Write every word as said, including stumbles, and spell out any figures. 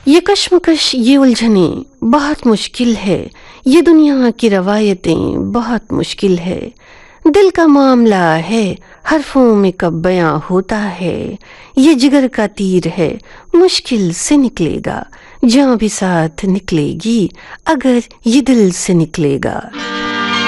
ये कश्मकश, ये उलझने बहुत मुश्किल है। ये दुनिया की रवायतें बहुत मुश्किल है। दिल का मामला है, हरफों में कब बयां होता है। ये जिगर का तीर है, मुश्किल से निकलेगा। जान भी साथ निकलेगी अगर ये दिल से निकलेगा।